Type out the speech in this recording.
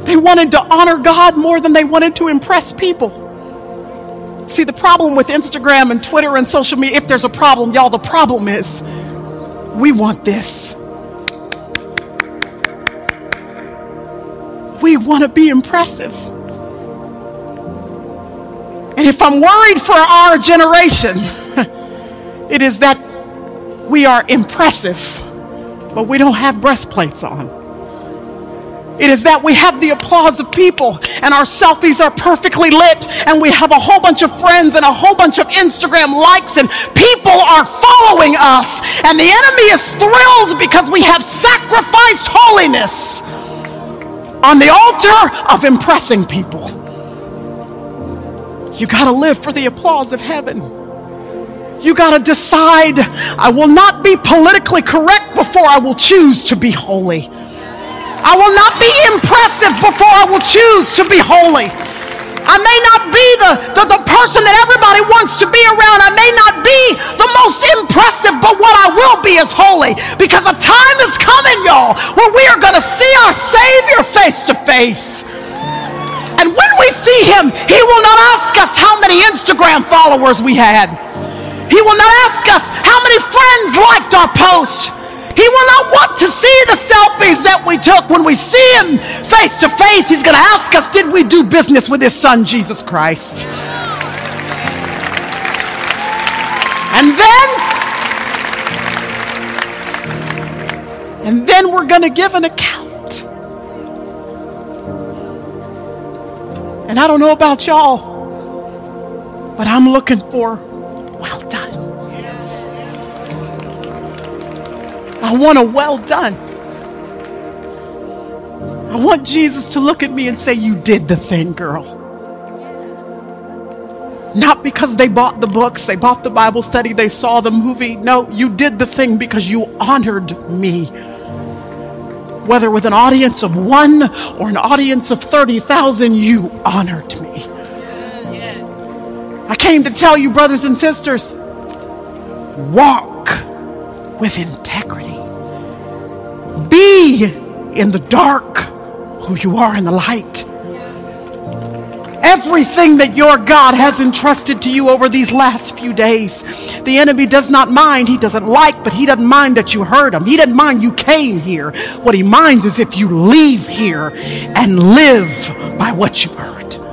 They wanted to honor God more than they wanted to impress people. See, the problem with Instagram and Twitter and social media, if there's a problem, y'all, the problem is we want this. We want to be impressive. And if I'm worried for our generation, it is that we are impressive, but we don't have breastplates on. It is that we have the applause of people and our selfies are perfectly lit and we have a whole bunch of friends and a whole bunch of Instagram likes and people are following us, and the enemy is thrilled because we have sacrificed holiness on the altar of impressing people. You got to live for the applause of heaven. You got to decide, I will not be politically correct before I will choose to be holy. I will not be impressive before I will choose to be holy. I may not be the person that everybody wants to be around. I may not be the most impressive, but what I will be is holy. Because a time is coming, y'all, where we are going to see our Savior face to face. And when we see him, he will not ask us how many Instagram followers we had. He will not ask us how many friends liked our post. He will not want to see the selfies that we took. When we see him face to face, he's going to ask us, did we do business with his son, Jesus Christ? And then we're going to give an account. And I don't know about y'all, but I'm looking for, well done. I want a well done. I want Jesus to look at me and say, you did the thing, girl. Not because they bought the books, they bought the Bible study, they saw the movie. No, you did the thing because you honored me. Whether with an audience of 1 or an audience of 30,000, you honored me. I came to tell you, brothers and sisters, walk with integrity. Be in the dark who you are in the light. Everything that your God has entrusted to you over these last few days, the enemy does not mind. He doesn't like, but he doesn't mind that you heard him. He doesn't mind you came here. What he minds is if you leave here and live by what you heard.